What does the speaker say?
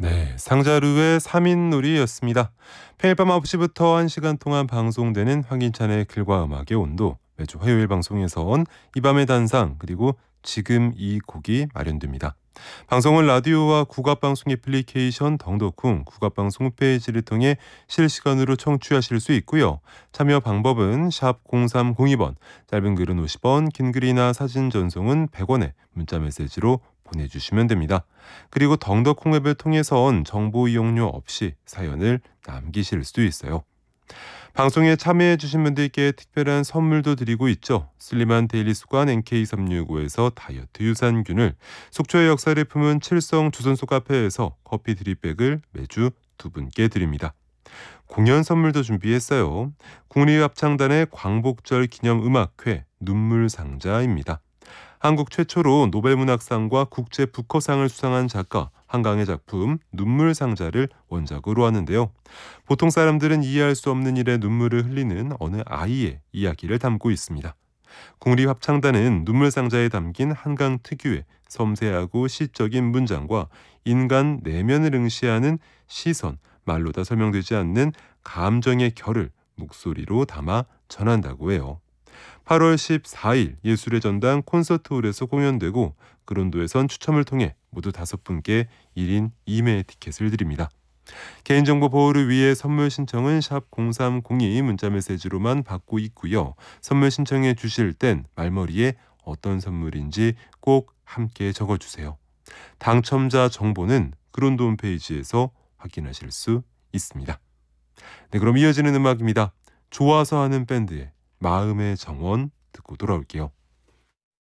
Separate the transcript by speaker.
Speaker 1: 네, 상자루의 3인놀이였습니다. 평일 밤 9시부터 1시간 동안 방송되는 황인찬의 글과 음악의 온도, 매주 화요일 방송에선 이 밤의 단상, 그리고 지금 이 곡이 마련됩니다. 방송은 라디오와 국악방송 애플리케이션 덩덕쿵 국악방송 홈페이지를 통해 실시간으로 청취하실 수 있고요. 참여 방법은 샵 0302번, 짧은 글은 50원, 긴 글이나 사진 전송은 100원에 문자메시지로 보내주시면 됩니다. 그리고 덩덕콩 앱을 통해선 정보 이용료 없이 사연을 남기실 수 있어요. 방송에 참여해주신 분들께 특별한 선물도 드리고 있죠. 슬림한 데일리 수건 NK365에서 다이어트 유산균을, 속초의 역사를 품은 칠성 주선소 카페에서 커피 드립백을 매주 2분께 드립니다. 공연 선물도 준비했어요. 국립합창단의 광복절 기념 음악회 눈물상자입니다. 한국 최초로 노벨문학상과 국제 부커상을 수상한 작가 한강의 작품 눈물상자를 원작으로 하는데요. 보통 사람들은 이해할 수 없는 일에 눈물을 흘리는 어느 아이의 이야기를 담고 있습니다. 국립합창단은 눈물상자에 담긴 한강 특유의 섬세하고 시적인 문장과 인간 내면을 응시하는 시선, 말로 다 설명되지 않는 감정의 결을 목소리로 담아 전한다고 해요. 8월 14일 예술의 전당 콘서트홀에서 공연되고, 그론도에선 추첨을 통해 모두 5분께 1인 2매 티켓을 드립니다. 개인정보 보호를 위해 선물 신청은 샵 0302 문자메시지로만 받고 있고요. 선물 신청해 주실 땐 말머리에 어떤 선물인지 꼭 함께 적어주세요. 당첨자 정보는 그론도 홈페이지에서 확인하실 수 있습니다. 네, 그럼 이어지는 음악입니다. 좋아서 하는 밴드의 마음의 정원 듣고 돌아올게요.